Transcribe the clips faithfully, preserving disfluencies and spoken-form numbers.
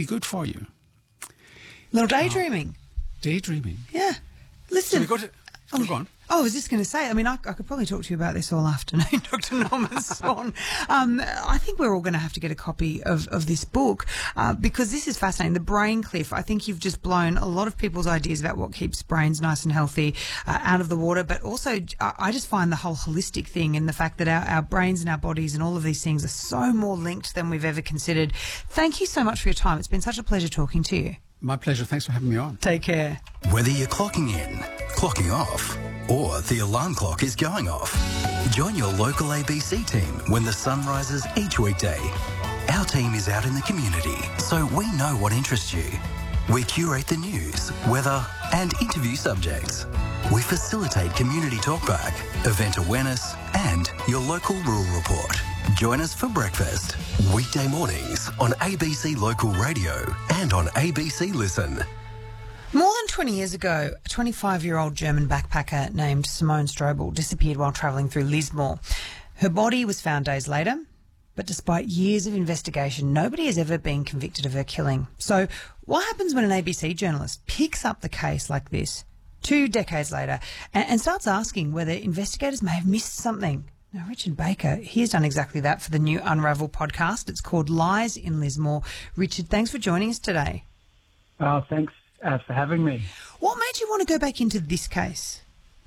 good for you. Little daydreaming. Daydreaming. Yeah. Listen. So we got to, oh, go on. Oh, I was just going to say, I mean, I, I could probably talk to you about this all afternoon, Doctor Norman Swan. Um, I think we're all going to have to get a copy of, of this book uh, because this is fascinating. The Brain Cliff, I think you've just blown a lot of people's ideas about what keeps brains nice and healthy uh, out of the water, but also uh, I just find the whole holistic thing and the fact that our, our brains and our bodies and all of these things are so more linked than we've ever considered. Thank you so much for your time. It's been such a pleasure talking to you. My pleasure. Thanks for having me on. Take care. Whether you're clocking in, clocking off, or the alarm clock is going off, join your local A B C team when the sun rises each weekday. Our team is out in the community, so we know what interests you. We curate the news, weather, and interview subjects. We facilitate community talkback, event awareness, and your local rural report. Join us for breakfast, weekday mornings on A B C Local Radio and on A B C Listen. More than twenty years ago, a twenty-five-year-old German backpacker named Simone Strobel disappeared while travelling through Lismore. Her body was found days later, but despite years of investigation, nobody has ever been convicted of her killing. So what happens when an A B C journalist picks up the case like this two decades later and, and starts asking whether investigators may have missed something? Now, Richard Baker, he has done exactly that for the new Unravel podcast. It's called Lies in Lismore. Richard, thanks for joining us today. Oh, thanks uh, for having me. What made you want to go back into this case?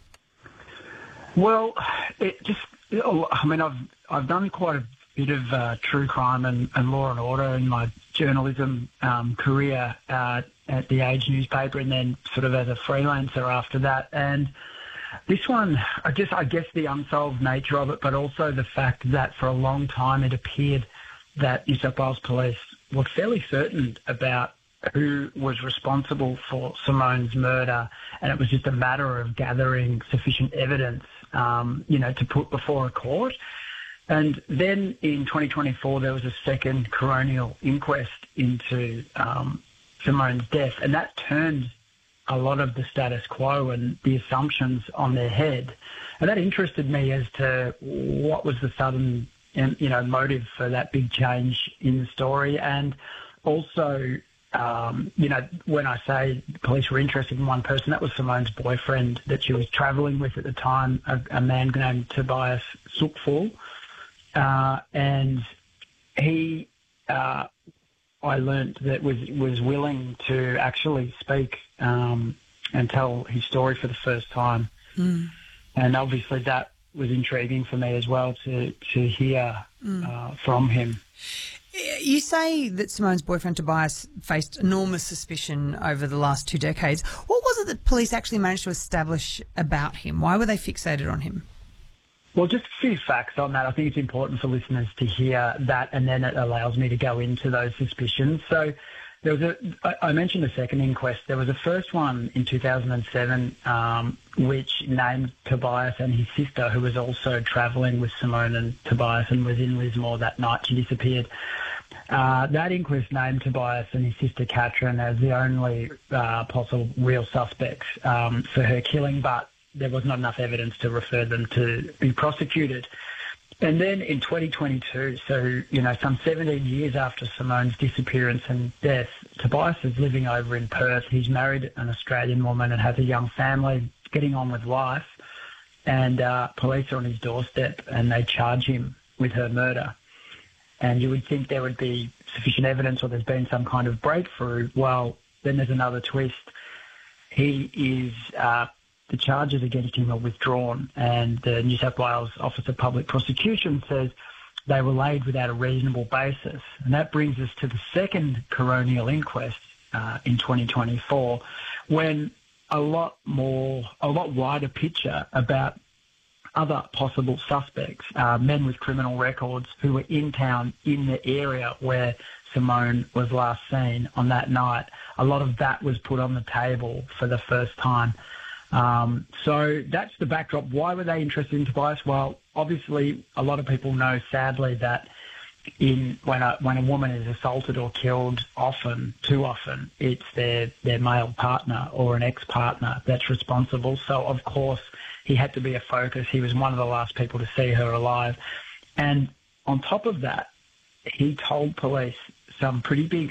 Well, it just, I mean, I've I've done quite a bit of uh, true crime and, and law and order in my journalism um, career uh, at the Age newspaper and then sort of as a freelancer after that. And this one, I guess, I guess the unsolved nature of it, but also the fact that for a long time it appeared that New South Wales Police were fairly certain about who was responsible for Simone's murder, and it was just a matter of gathering sufficient evidence, um, you know, to put before a court. And then in twenty twenty-four, there was a second coronial inquest into um, Simone's death, and that turned a lot of the status quo and the assumptions on their head. And that interested me as to what was the sudden, you know, motive for that big change in the story. And also, um, you know, when I say the police were interested in one person, that was Simone's boyfriend that she was travelling with at the time, a, a man named Tobias Sukful. Uh, and he, uh, I learnt that was was willing to actually speak um, and tell his story for the first time. Mm. And obviously that was intriguing for me as well to, to hear mm. uh, from him. You say that Simone's boyfriend Tobias faced enormous suspicion over the last two decades. What was it that police actually managed to establish about him? Why were they fixated on him? Well, just a few facts on that. I think it's important for listeners to hear that, and then it allows me to go into those suspicions. So there was a, I mentioned the second inquest. There was a first one in two thousand seven, um, which named Tobias and his sister, who was also travelling with Simone and Tobias and was in Lismore that night she disappeared. Uh, that inquest named Tobias and his sister Katrin as the only uh, possible real suspects um, for her killing, but there was not enough evidence to refer them to be prosecuted. And then in twenty twenty-two, so, you know, some seventeen years after Simone's disappearance and death, Tobias is living over in Perth. He's married an Australian woman and has a young family, getting on with life. And uh, police are on his doorstep and they charge him with her murder. And you would think there would be sufficient evidence or there's been some kind of breakthrough. Well, then there's another twist. He is... Uh, The charges against him are withdrawn, and the New South Wales Office of Public Prosecution says they were laid without a reasonable basis. And that brings us to the second coronial inquest uh, in twenty twenty-four, when a lot more, a lot wider picture about other possible suspects, uh, men with criminal records who were in town in the area where Simone was last seen on that night. A lot of that was put on the table for the first time. Um, so that's the backdrop. Why were they interested in Tobias? Well, obviously, a lot of people know, sadly, that in when a when a woman is assaulted or killed, often, too often, it's their their male partner or an ex-partner that's responsible. So, of course, he had to be a focus. He was one of the last people to see her alive. And on top of that, he told police some pretty big